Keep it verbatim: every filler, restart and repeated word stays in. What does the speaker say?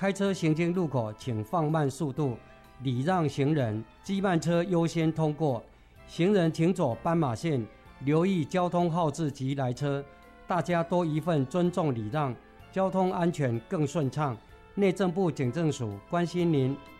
开车行经路口请放慢速度，礼让行人，机慢车优先通过。行人请走斑马线，留意交通号志及来车，大家多一份尊重礼让，交通安全更顺畅。内政部警政署关心您。